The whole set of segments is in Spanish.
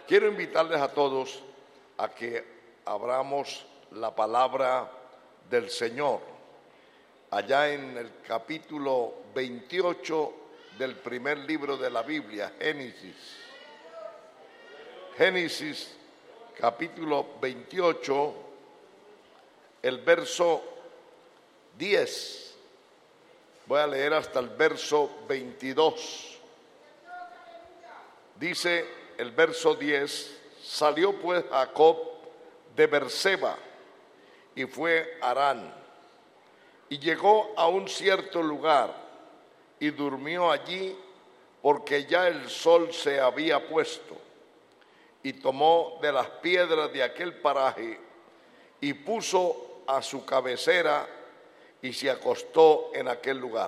Quiero invitarles a todos a que abramos la palabra del Señor, allá en el capítulo 28 del primer libro de la Biblia, Génesis. Génesis, capítulo 28, el verso 10. Voy a leer hasta el verso 22. Dice el verso 10: salió pues Jacob de Berseba y fue a Harán, y llegó a un cierto lugar y durmió allí porque ya el sol se había puesto, y tomó de las piedras de aquel paraje y puso a su cabecera y se acostó en aquel lugar.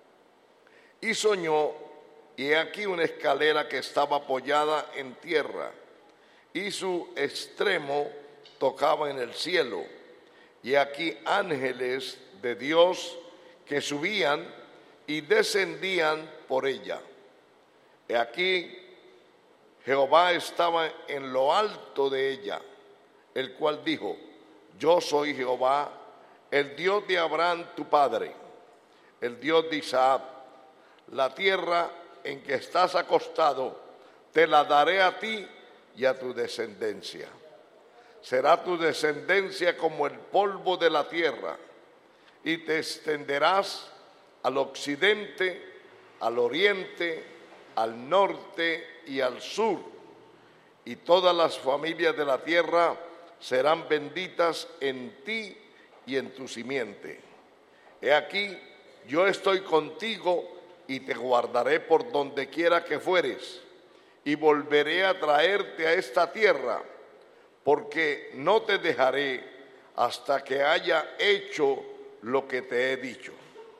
Y soñó, y he aquí una escalera que estaba apoyada en tierra, y su extremo tocaba en el cielo, y aquí ángeles de Dios que subían y descendían por ella. He aquí Jehová estaba en lo alto de ella, el cual dijo: yo soy Jehová, el Dios de Abraham tu padre, el Dios de Isaac. La tierra en que estás acostado te la daré a ti y a tu descendencia. Será tu descendencia como el polvo de la tierra, y te extenderás al occidente, al oriente, al norte y al sur, y todas las familias de la tierra serán benditas en ti y en tu simiente. He aquí, yo estoy contigo y te guardaré por donde quiera que fueres, y volveré a traerte a esta tierra, porque no te dejaré hasta que haya hecho lo que te he dicho.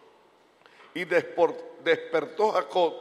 Y despertó Jacob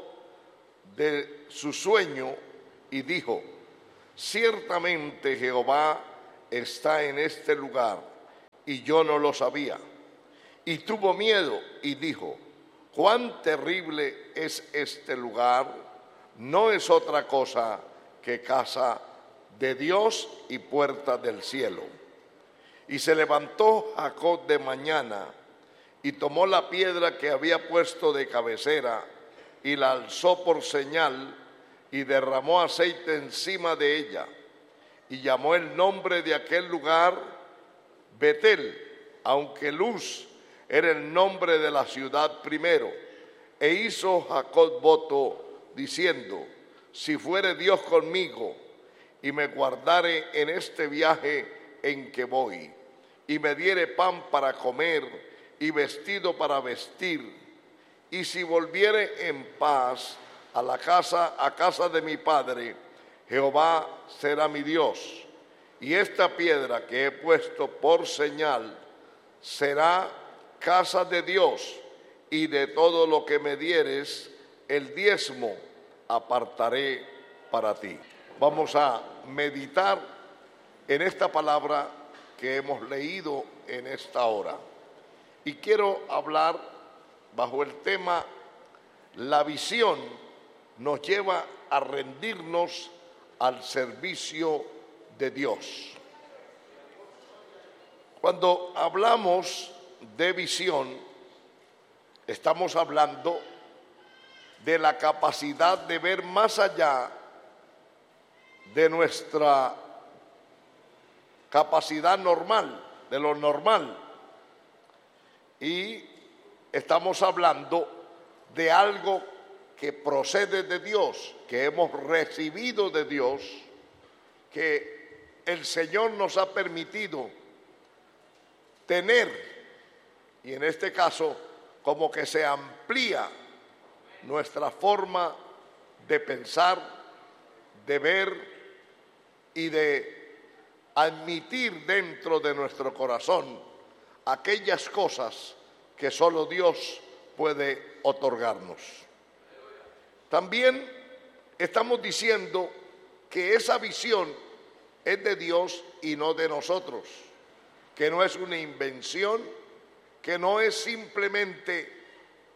de su sueño y dijo: ciertamente Jehová está en este lugar, y yo no lo sabía. Y tuvo miedo y dijo: cuán terrible es este lugar, no es otra cosa que casa de Dios y puerta del cielo. Y se levantó Jacob de mañana y tomó la piedra que había puesto de cabecera y la alzó por señal y derramó aceite encima de ella, y llamó el nombre de aquel lugar Betel, aunque Luz era el nombre de la ciudad primero. E hizo Jacob voto diciendo: si fuere Dios conmigo y me guardare en este viaje en que voy, y me diere pan para comer y vestido para vestir, y si volviere en paz a casa de mi padre, Jehová será mi Dios, y esta piedra que he puesto por señal será casa de Dios, y de todo lo que me dieres, el diezmo apartaré para ti. Vamos a meditar en esta palabra que hemos leído en esta hora. Y quiero hablar bajo el tema: la visión nos lleva a rendirnos al servicio de Dios. Cuando hablamos de visión, estamos hablando de la capacidad de ver más allá de nuestra capacidad normal, de lo normal. Y estamos hablando de algo que procede de Dios, que hemos recibido de Dios, que el Señor nos ha permitido tener, y en este caso como que se amplía nuestra forma de pensar, de ver y de admitir dentro de nuestro corazón aquellas cosas que solo Dios puede otorgarnos. También estamos diciendo que esa visión es de Dios y no de nosotros, que no es una invención, que no es simplemente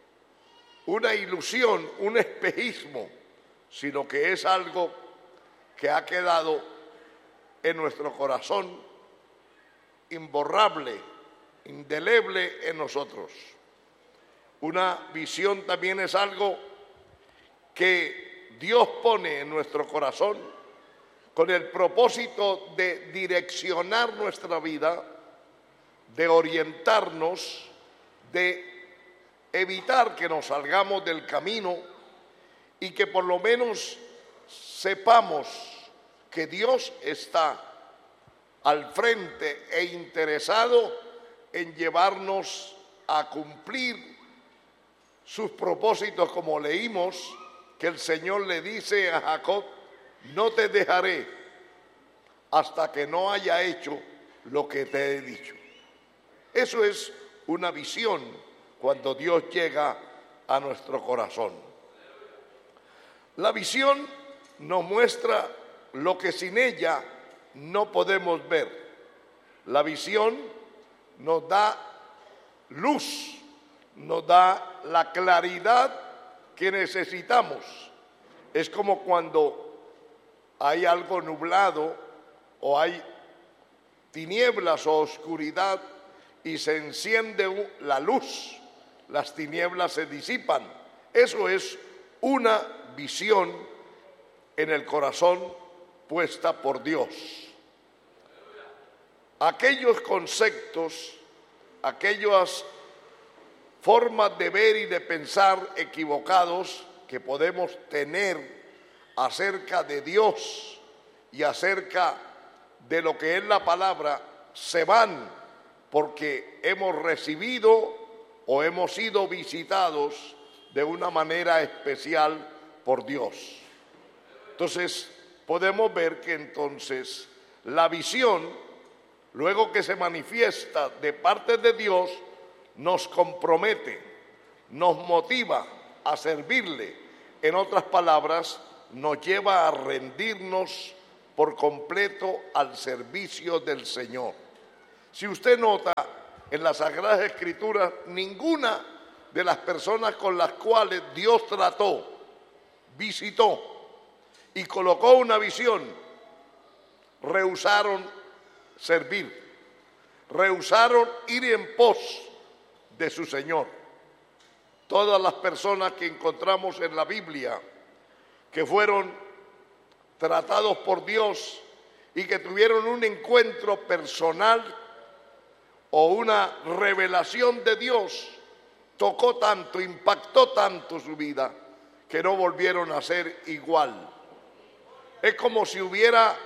una ilusión, un espejismo, sino que es algo que ha quedado en nuestro corazón, imborrable, indeleble en nosotros. Una visión también es algo que Dios pone en nuestro corazón con el propósito de direccionar nuestra vida, de orientarnos, de evitar que nos salgamos del camino y que por lo menos sepamos que Dios está al frente e interesado en llevarnos a cumplir sus propósitos, como leímos que el Señor le dice a Jacob: no te dejaré hasta que no haya hecho lo que te he dicho. Eso es una visión cuando Dios llega a nuestro corazón. La visión nos muestra lo que sin ella no podemos ver. La visión nos da luz, nos da la claridad que necesitamos. Es como cuando hay algo nublado o hay tinieblas o oscuridad y se enciende la luz, las tinieblas se disipan. Eso es una visión en el corazón puesta por Dios. Aquellos conceptos, aquellas formas de ver y de pensar equivocados que podemos tener acerca de Dios y acerca de lo que es la palabra, se van porque hemos recibido o hemos sido visitados de una manera especial por Dios. Entonces, podemos ver que entonces la visión, luego que se manifiesta de parte de Dios, nos compromete, nos motiva a servirle. En otras palabras, nos lleva a rendirnos por completo al servicio del Señor. Si usted nota en las Sagradas Escrituras, ninguna de las personas con las cuales Dios trató, visitó y colocó una visión, rehusaron servir, rehusaron ir en pos de su Señor. Todas las personas que encontramos en la Biblia que fueron tratados por Dios y que tuvieron un encuentro personal o una revelación de Dios, tocó tanto, impactó tanto su vida, que no volvieron a ser igual. Es como si hubiera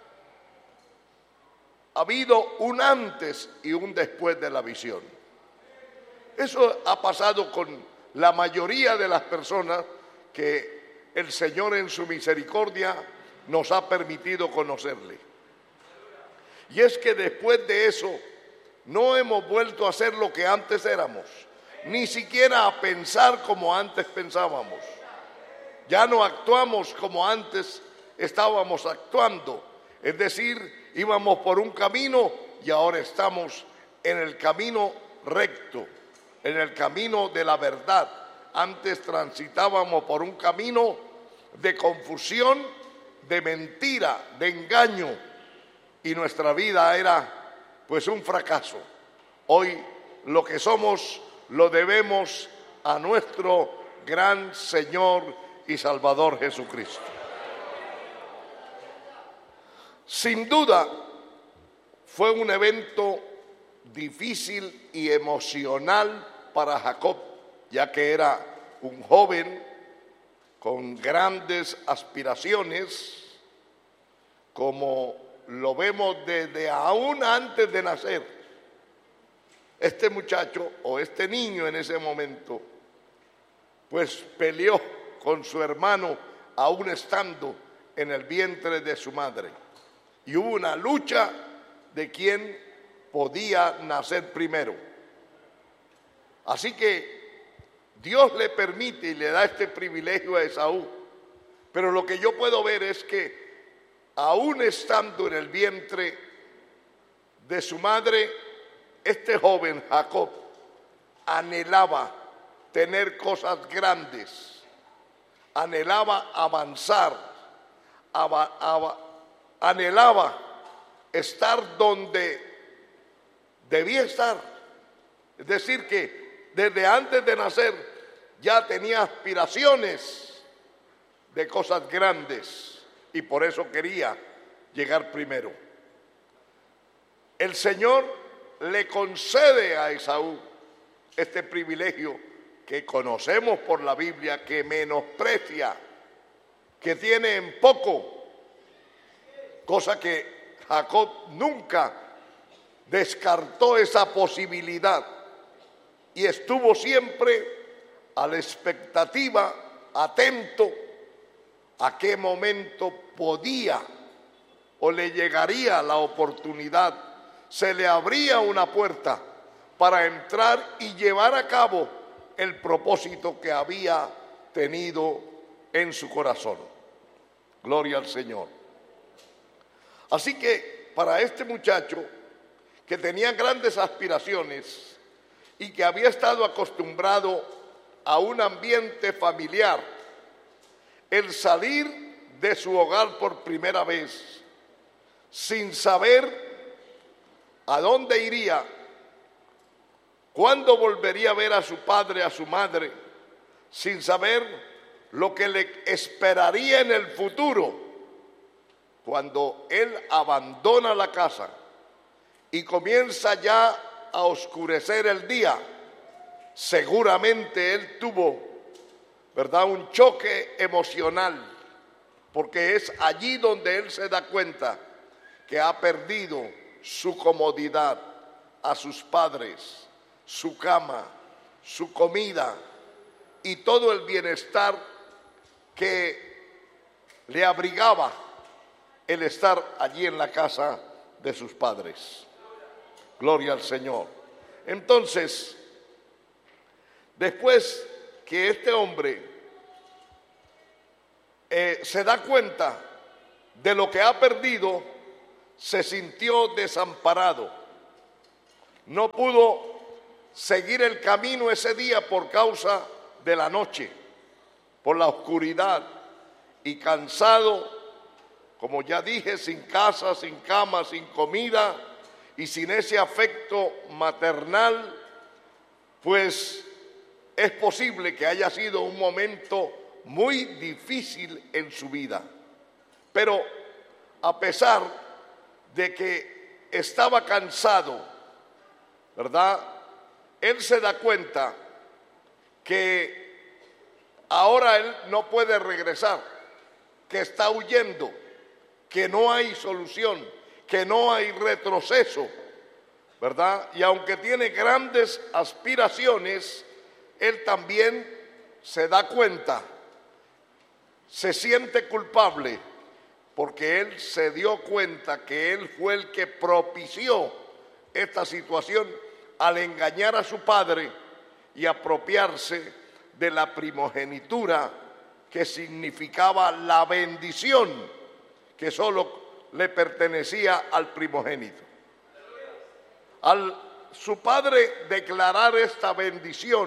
habido un antes y un después de la visión. Eso ha pasado con la mayoría de las personas que el Señor en su misericordia nos ha permitido conocerle. Y es que después de eso no hemos vuelto a ser lo que antes éramos, ni siquiera a pensar como antes pensábamos. Ya no actuamos como antes estábamos actuando, es decir, íbamos por un camino y ahora estamos en el camino recto, en el camino de la verdad. Antes transitábamos por un camino de confusión, de mentira, de engaño, y nuestra vida era pues un fracaso. Hoy lo que somos lo debemos a nuestro gran Señor y Salvador Jesucristo. Sin duda fue un evento difícil y emocional para Jacob, ya que era un joven con grandes aspiraciones, como lo vemos desde aún antes de nacer. Este muchacho o este niño en ese momento, pues peleó con su hermano aún estando en el vientre de su madre. Y hubo una lucha de quién podía nacer primero. Así que Dios le permite y le da este privilegio a Esaú. Pero lo que yo puedo ver es que aún estando en el vientre de su madre, este joven Jacob anhelaba tener cosas grandes, anhelaba avanzar, anhelaba estar donde debía estar. Es decir, que desde antes de nacer ya tenía aspiraciones de cosas grandes y por eso quería llegar primero. El Señor le concede a Esaú este privilegio que conocemos por la Biblia, que menosprecia, que tiene en poco, cosa que Jacob nunca descartó esa posibilidad y estuvo siempre a la expectativa, atento a qué momento podía o le llegaría la oportunidad, se le abría una puerta para entrar y llevar a cabo el propósito que había tenido en su corazón. Gloria al Señor. Así que para este muchacho que tenía grandes aspiraciones y que había estado acostumbrado a un ambiente familiar, el salir de su hogar por primera vez, sin saber a dónde iría, cuándo volvería a ver a su padre, a su madre, sin saber lo que le esperaría en el futuro, cuando él abandona la casa y comienza ya a oscurecer el día, seguramente él tuvo, ¿verdad?, un choque emocional, porque es allí donde él se da cuenta que ha perdido su comodidad, a sus padres, su cama, su comida y todo el bienestar que le abrigaba el estar allí en la casa de sus padres. Gloria al Señor. Entonces, después que este hombre se da cuenta de lo que ha perdido, se sintió desamparado. No pudo seguir el camino ese día por causa de la noche, por la oscuridad, y cansado, como ya dije, sin casa, sin cama, sin comida y sin ese afecto maternal, pues es posible que haya sido un momento muy difícil en su vida. Pero a pesar de que estaba cansado, ¿verdad?, él se da cuenta que ahora él no puede regresar, que está huyendo, que no hay solución, que no hay retroceso, ¿verdad? Y aunque tiene grandes aspiraciones, él también se da cuenta, se siente culpable, porque él se dio cuenta que él fue el que propició esta situación al engañar a su padre y apropiarse de la primogenitura, que significaba la bendición que solo le pertenecía al primogénito. Al su padre declarar esta bendición,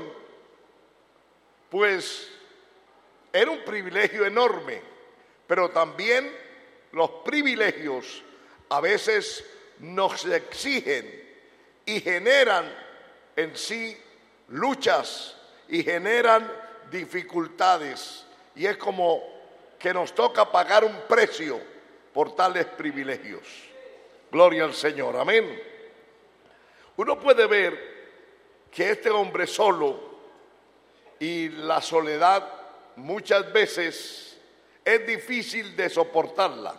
pues era un privilegio enorme, pero también los privilegios a veces nos exigen y generan en sí luchas y generan dificultades, y es como que nos toca pagar un precio por tales privilegios. Gloria al Señor, amén. Uno puede ver que este hombre solo, y la soledad muchas veces es difícil de soportarla.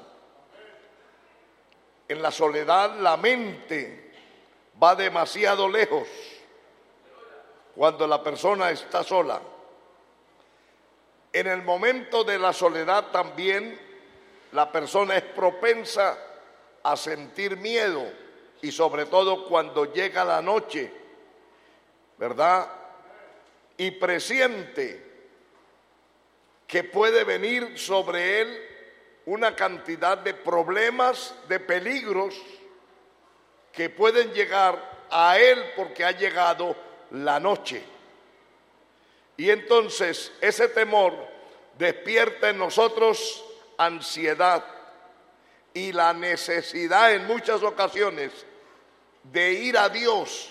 En la soledad la mente va demasiado lejos cuando la persona está sola. En el momento de la soledad también la persona es propensa a sentir miedo, y sobre todo cuando llega la noche, ¿verdad?, y presiente que puede venir sobre él una cantidad de problemas, de peligros que pueden llegar a él porque ha llegado la noche. Y entonces ese temor despierta en nosotros ansiedad y la necesidad en muchas ocasiones de ir a Dios,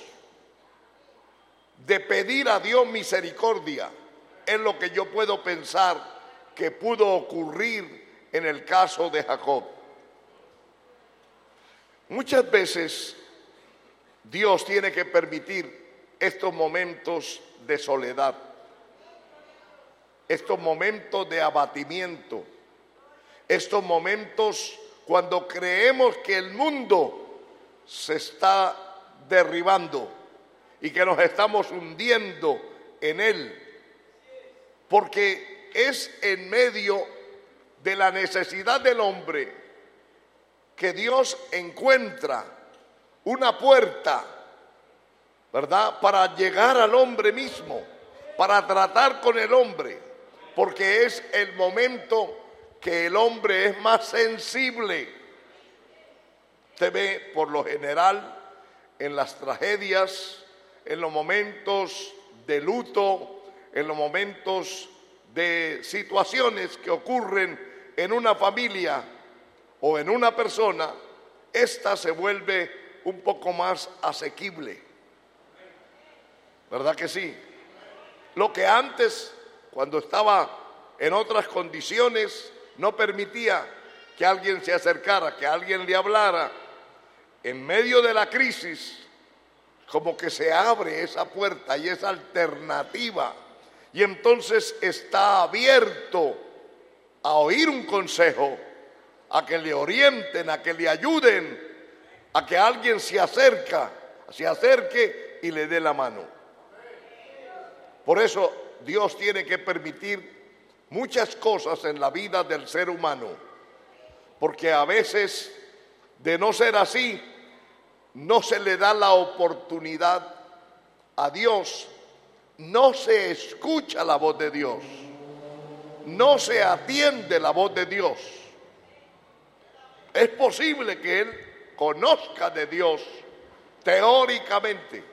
de pedir a Dios misericordia, es lo que yo puedo pensar que pudo ocurrir en el caso de Jacob. Muchas veces Dios tiene que permitir estos momentos de soledad, estos momentos de abatimiento, estos momentos cuando creemos que el mundo se está derribando y que nos estamos hundiendo en él, porque es en medio de la necesidad del hombre que Dios encuentra una puerta, ¿verdad?, para llegar al hombre mismo, para tratar con el hombre, porque es el momento que el hombre es más sensible. Se ve por lo general en las tragedias, en los momentos de luto, en los momentos de situaciones que ocurren en una familia o en una persona, esta se vuelve un poco más asequible. ¿Verdad que sí? Lo que antes, cuando estaba en otras condiciones, no permitía que alguien se acercara, que alguien le hablara. En medio de la crisis, como que se abre esa puerta y esa alternativa, y entonces está abierto a oír un consejo, a que le orienten, a que le ayuden, a que alguien se acerque y le dé la mano. Por eso Dios tiene que permitir muchas cosas en la vida del ser humano, porque a veces, de no ser así, no se le da la oportunidad a Dios, no se escucha la voz de Dios, no se atiende la voz de Dios. Es posible que él conozca de Dios teóricamente,